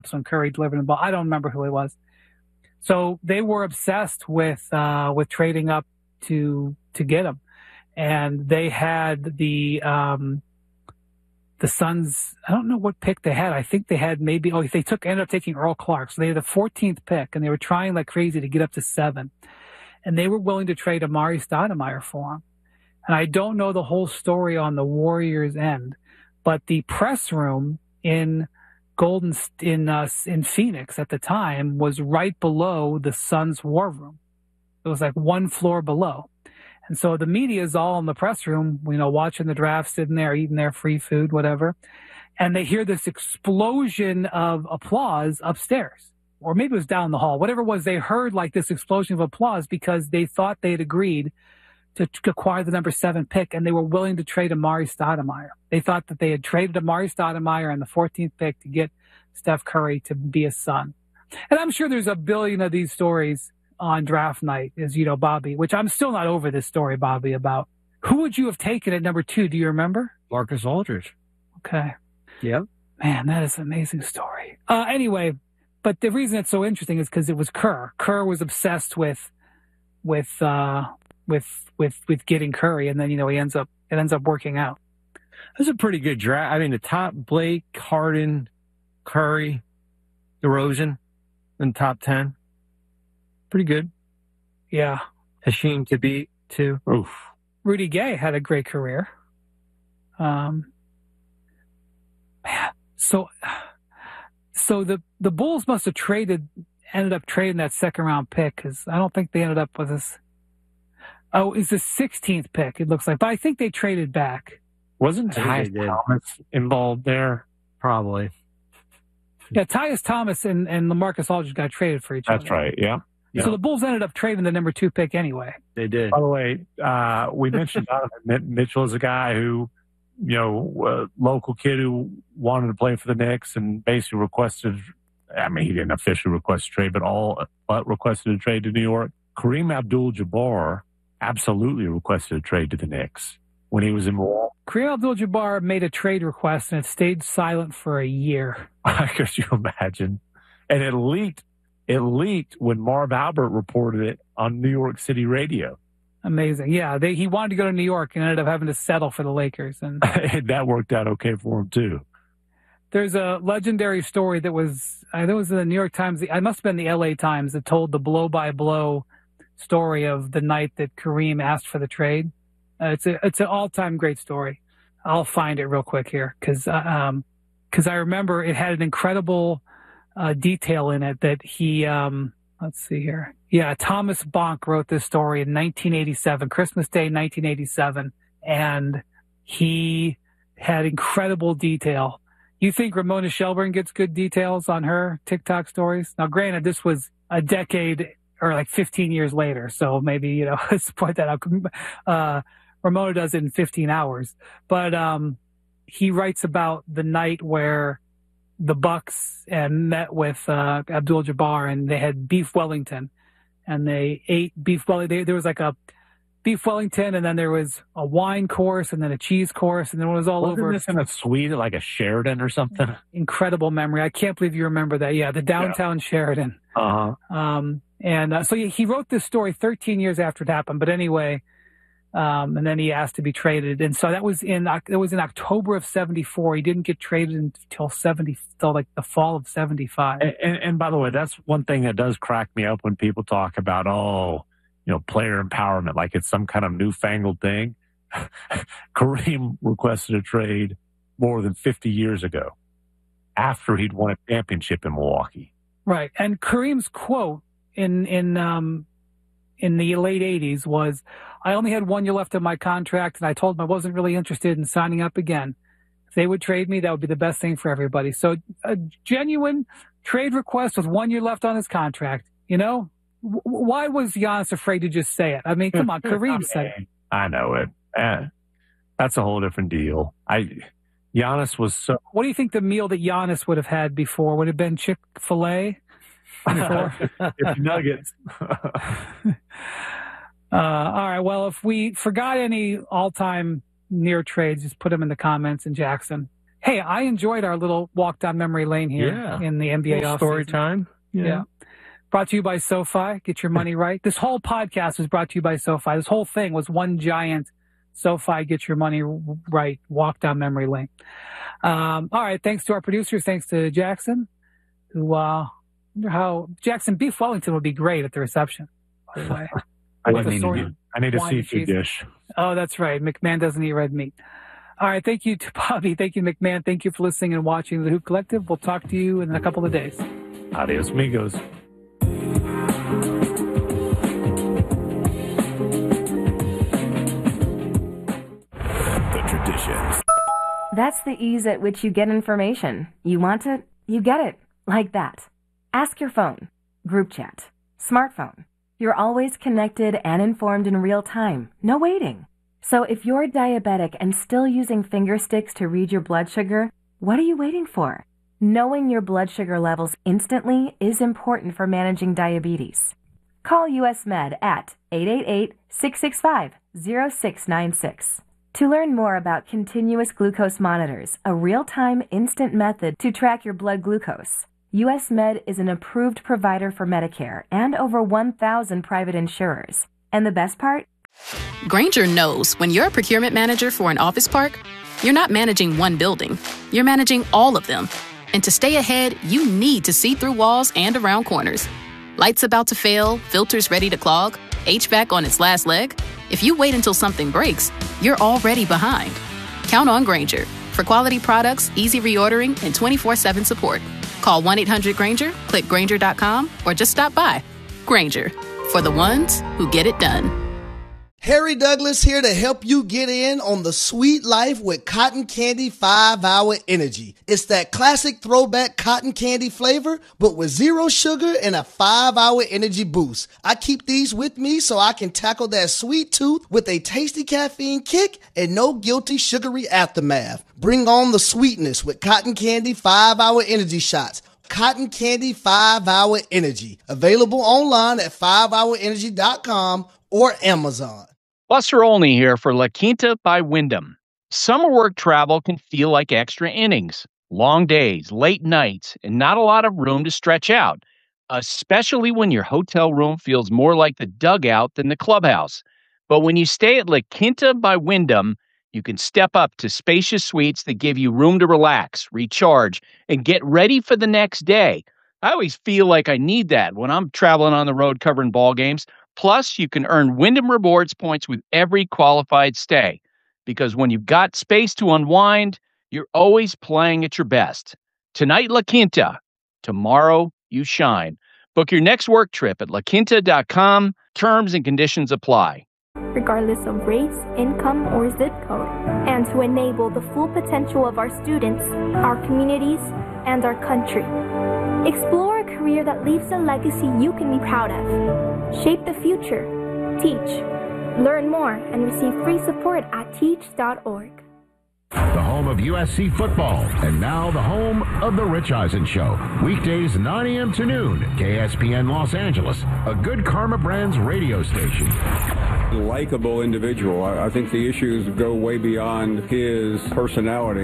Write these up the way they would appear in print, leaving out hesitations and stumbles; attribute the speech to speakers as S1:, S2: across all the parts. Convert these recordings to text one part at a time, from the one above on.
S1: when Curry delivered the ball. I don't remember who it was. So they were obsessed with trading up to get him, and they had the Suns. I don't know what pick they had. I think they had maybe. Oh, they ended up taking Earl Clark. So they had the 14th pick, and they were trying like crazy to get up to 7, and they were willing to trade Amari Stoudemire for him. And I don't know the whole story on the Warriors' end, but the press room in Phoenix at the time was right below the Suns' war room. It was like one floor below. And so the media is all in the press room, watching the draft, sitting there, eating their free food, whatever. And they hear this explosion of applause upstairs. Or maybe it was down the hall. Whatever it was, they heard like this explosion of applause because they thought they had agreed to acquire the number 7 pick, and they were willing to trade Amari Stoudemire. They thought that they had traded Amari Stoudemire and the 14th pick to get Steph Curry to be a Sun. And I'm sure there's a billion of these stories on draft night, as you know, Bobby, which I'm still not over this story, Bobby, about who would you have taken at number 2? Do you remember?
S2: Marcus Aldridge.
S1: Okay.
S2: Yep.
S1: Man, that is an amazing story. Anyway, but the reason it's so interesting is because it was Kerr. Kerr was obsessed with getting Curry, and then it ends up working out.
S2: That's a pretty good draft. I mean, the top: Blake, Harden, Curry, DeRozan, in top 10. Pretty good.
S1: Yeah.
S2: Hasheem Thabeet too. Oof.
S1: Rudy Gay had a great career. Man, so the Bulls must have ended up trading that second round pick, because I don't think they ended up with this. Oh, it's the 16th pick, it looks like. But I think they traded back.
S3: Wasn't Tyus Thomas involved there?
S2: Probably.
S1: Yeah, Tyus Thomas and LaMarcus Aldridge got traded for each other.
S3: That's right, yeah.
S1: So the Bulls ended up trading the number 2 pick anyway.
S2: They did.
S3: By the way, we mentioned Donovan Mitchell is a guy who, a local kid who wanted to play for the Knicks and basically requested, he didn't officially request a trade, but requested a trade to New York. Kareem Abdul-Jabbar absolutely requested a trade to the Knicks when he was in Milwaukee.
S1: Kareem Abdul-Jabbar made a trade request, and it stayed silent for a year.
S3: Could you imagine? And it leaked when Marv Albert reported it on New York City radio.
S1: Amazing. Yeah, he wanted to go to New York and ended up having to settle for the Lakers. And
S3: that worked out okay for him, too.
S1: There's a legendary story that was in the New York Times. I must have been the LA Times that told the blow-by-blow story of the night that Kareem asked for the trade. It's an all-time great story. I'll find it real quick here because I remember it had an incredible detail in it that he, let's see here. Yeah, Thomas Bonk wrote this story in 1987, Christmas Day, 1987, and he had incredible detail. You think Ramona Shelburne gets good details on her TikTok stories? Now, granted, this was a decade or like 15 years later, so maybe, let's point that out. Ramona does it in 15 hours. But he writes about the night where the Bucks met with Abdul-Jabbar, and they had beef Wellington, and they ate beef Wellington. There was like a beef Wellington, and then there was a wine course, and then a cheese course, and then it was all over.
S3: Wasn't this in a suite, like a Sheraton or something?
S1: Incredible memory. I can't believe you remember that. Yeah, the downtown Sheraton.
S3: Uh-huh.
S1: So he wrote this story 13 years after it happened. But anyway, and then he asked to be traded, and so that was in October of '74. He didn't get traded until like the fall of '75.
S3: And by the way, that's one thing that does crack me up when people talk about player empowerment, like it's some kind of newfangled thing. Kareem requested a trade more than 50 years ago, after he'd won a championship in Milwaukee.
S1: Right, and Kareem's quote in the late 80s was, "I only had 1 year left of my contract, and I told them I wasn't really interested in signing up again. If they would trade me, that would be the best thing for everybody." So a genuine trade request with 1 year left on his contract. Why was Giannis afraid to just say it? I mean, come on, Kareem said it.
S3: I know it. That's a whole different deal. Giannis was so...
S1: What do you think the meal that Giannis would have had before? Would it have been Chick-fil-A?
S3: It's nuggets.
S1: All right. Well, if we forgot any all-time near trades, just put them in the comments. And Jackson, Hey, I enjoyed our little walk down memory lane here in the NBA offseason.
S2: Story time.
S1: Yeah. Brought to you by SoFi. Get your money right. This whole podcast was brought to you by SoFi. This whole thing was one giant SoFi Get Your Money Right walk down memory lane. All right. Thanks to our producers. Thanks to Jackson, who, wonder how Jackson Beef Wellington would be great at the reception, by the way.
S3: I need a seafood dish.
S1: Oh, that's right. McMahon doesn't eat red meat. All right. Thank you to Bobby. Thank you, McMahon. Thank you for listening and watching The Hoop Collective. We'll talk to you in a couple of days.
S3: Adios, amigos.
S4: The traditions.
S5: That's the ease at which you get information. You want it, you get it. Like that. Ask your phone. Group chat. Smartphone. You're always connected and informed in real time. No waiting. So if you're diabetic and still using finger sticks to read your blood sugar, what are you waiting for? Knowing your blood sugar levels instantly is important for managing diabetes. Call US Med at 888-665-0696 to learn more about continuous glucose monitors, a real-time instant method to track your blood glucose. US Med is an approved provider for Medicare and over 1,000 private insurers. And the best part?
S6: Grainger knows when you're a procurement manager for an office park, you're not managing one building, you're managing all of them. And to stay ahead, you need to see through walls and around corners. Lights about to fail, filters ready to clog, HVAC on its last leg. If you wait until something breaks, you're already behind. Count on Grainger for quality products, easy reordering, and 24/7 support. Call 1-800-GRAINGER, click Grainger.com, or just stop by. Grainger, for the ones who get it done.
S7: Harry Douglas here to help you get in on the sweet life with Cotton Candy 5-Hour Energy. It's that classic throwback cotton candy flavor, but with 0 sugar and a 5-hour energy boost. I keep these with me so I can tackle that sweet tooth with a tasty caffeine kick and no guilty sugary aftermath. Bring on the sweetness with Cotton Candy 5-Hour Energy Shots. Cotton Candy 5-Hour Energy. Available online at 5hourenergy.com or Amazon.
S8: Buster Olney here for La Quinta by Wyndham. Summer work travel can feel like extra innings, long days, late nights, and not a lot of room to stretch out, especially when your hotel room feels more like the dugout than the clubhouse. But when you stay at La Quinta by Wyndham, you can step up to spacious suites that give you room to relax, recharge, and get ready for the next day. I always feel like I need that when I'm traveling on the road covering ball games. Plus, you can earn Wyndham Rewards points with every qualified stay. Because when you've got space to unwind, you're always playing at your best. Tonight, La Quinta. Tomorrow, you shine. Book your next work trip at laquinta.com. Terms and conditions apply.
S9: Regardless of race, income, or zip code, and to enable the full potential of our students, our communities, and our country. Explore a career that leaves a legacy you can be proud of. Shape the future. Teach. Learn more and receive free support at teach.org.
S4: The home of USC football, and now the home of The Rich Eisen Show. Weekdays 9 a.m. to noon, KSPN Los Angeles, a Good Karma Brands radio station.
S10: Likeable individual. I think the issues go way beyond his personality.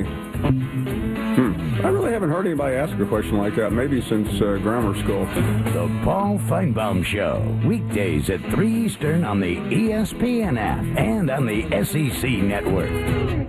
S10: I really haven't heard anybody ask a question like that, maybe since grammar school.
S4: The Paul Feinbaum Show, weekdays at 3 Eastern on the ESPN app and on the SEC Network.